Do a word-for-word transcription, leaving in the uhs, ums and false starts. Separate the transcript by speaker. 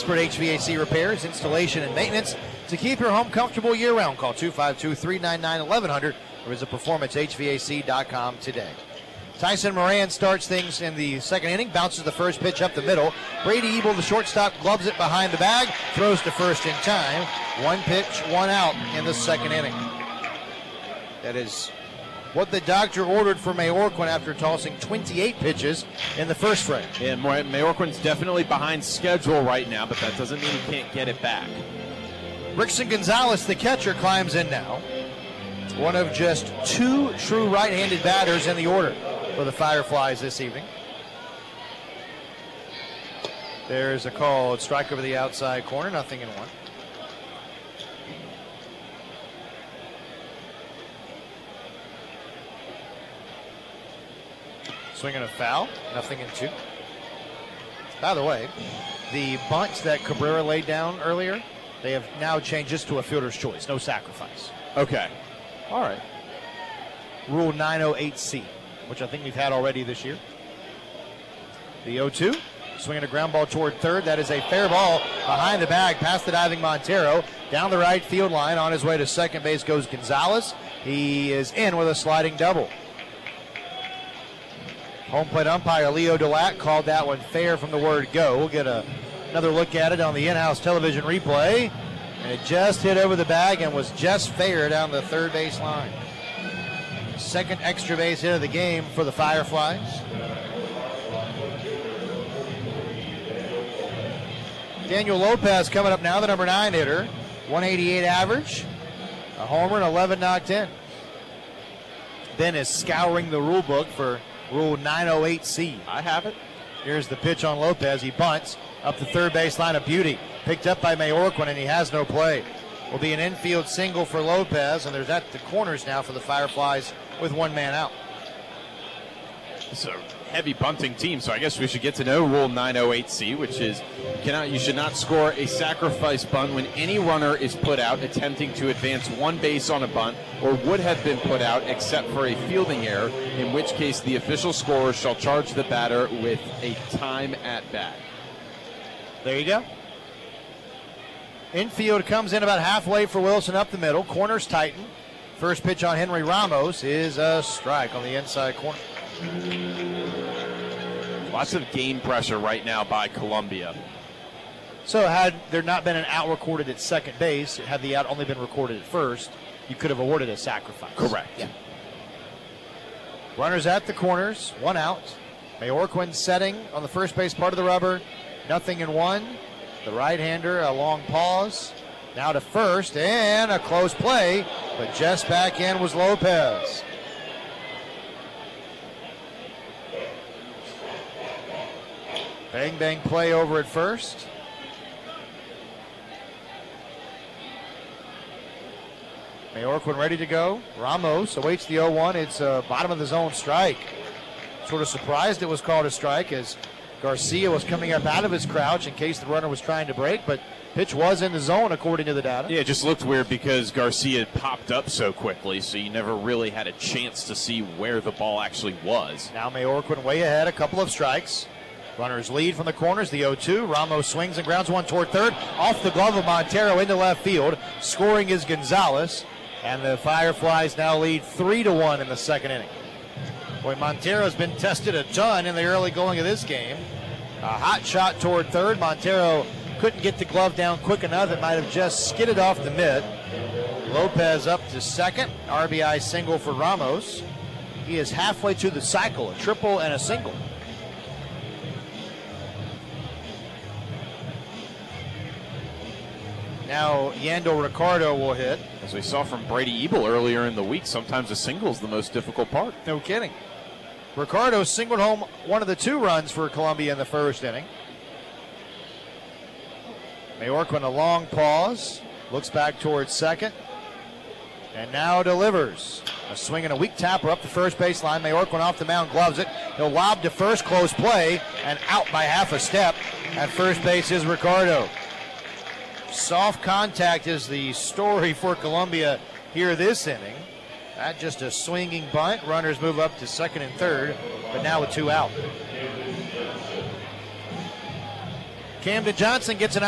Speaker 1: expert H V A C repairs, installation, and maintenance to keep your home comfortable year-round. Call two five two, three nine nine, eleven hundred or visit performance H V A C dot com today. Tyson Moran starts things in the second inning, bounces the first pitch up the middle. Brady Ebel, the shortstop, gloves it behind the bag, throws to first in time. One pitch, one out in the second inning. That is what the doctor ordered for Mayorquin after tossing twenty-eight pitches in the first frame.
Speaker 2: Yeah, Mayorquin's definitely behind schedule right now, but that doesn't mean he can't get it back.
Speaker 1: Rickson Gonzalez, the catcher, climbs in now. One of just two true right-handed batters in the order for the Fireflies this evening. There's a called strike over the outside corner, nothing in one. Swinging a foul, nothing in two. By the way, the bunt that Cabrera laid down earlier, they have now changed this to a fielder's choice, no sacrifice.
Speaker 2: Okay. All right.
Speaker 1: Rule nine oh eight C, which I think we've had already this year. The oh two, swinging a ground ball toward third. That is a fair ball behind the bag, past the diving Montero. Down the right field line, on his way to second base goes Gonzalez. He is in with a sliding double. Home plate umpire Leo Delac called that one fair from the word go. We'll get a, another look at it on the in-house television replay. And it just hit over the bag and was just fair down the third base line. Second extra base hit of the game for the Fireflies. Daniel Lopez coming up now, the number nine hitter. one eighty-eight average, a homer and eleven knocked in. Ben is scouring the rule book for Rule nine oh eight C.
Speaker 2: I have it.
Speaker 1: Here's the pitch on Lopez. He bunts up the third base line, a beauty. Picked up by Mayorquin, and he has no play. Will be an infield single for Lopez, and there's at the corners now for the Fireflies with one man out.
Speaker 2: It's a heavy bunting team, so I guess we should get to know Rule nine oh eight C, which is you cannot, you should not score a sacrifice bunt when any runner is put out attempting to advance one base on a bunt or would have been put out except for a fielding error, in which case the official scorer shall charge the batter with a time at bat.
Speaker 1: There you go. Infield comes in about halfway for Wilson up the middle. Corners tighten. First pitch on Henry Ramos is a strike on the inside corner.
Speaker 2: Lots of game pressure right now by Columbia.
Speaker 1: So had there not been an out recorded at second base, had the out only been recorded at first, you could have awarded a sacrifice.
Speaker 2: Correct.
Speaker 1: Yeah. Runners at the corners, one out. Mayorquin setting on the first base part of the rubber, nothing in one. The right-hander, a long pause. Now to first, and a close play, but just back in was Lopez. Bang, bang play over at first. Mayorquin ready to go. Ramos awaits the oh one. It's a bottom of the zone strike. Sort of surprised it was called a strike as Garcia was coming up out of his crouch in case the runner was trying to break, but pitch was in the zone according to the data.
Speaker 2: Yeah, it just looked weird because Garcia popped up so quickly, so you never really had a chance to see where the ball actually was.
Speaker 1: Now Mayorquin way ahead, a couple of strikes. Runners lead from the corners, the oh two. Ramos swings and grounds one toward third. Off the glove of Montero into left field. Scoring is Gonzalez. And the Fireflies now lead three to one in the second inning. Boy, Montero's been tested a ton in the early going of this game. A hot shot toward third. Montero couldn't get the glove down quick enough. It might have just skidded off the mitt. Lopez up to second. R B I single for Ramos. He is halfway through the cycle, a triple and a single. Now Yandel Ricardo will hit.
Speaker 2: As we saw from Brady Ebel earlier in the week, sometimes a single is the most difficult part.
Speaker 1: No kidding. Ricardo singled home one of the two runs for Columbia in the first inning. Mayorquin a long pause. Looks back towards second. And now delivers. A swing and a weak tapper up the first base line. Mayorquin off the mound, gloves it. He'll lob to first, close play, and out by half a step. At first base is Ricardo. Soft contact is the story for Columbia here this inning. Not just a swinging bunt. Runners move up to second and third, but now with two out. Camden Johnson gets an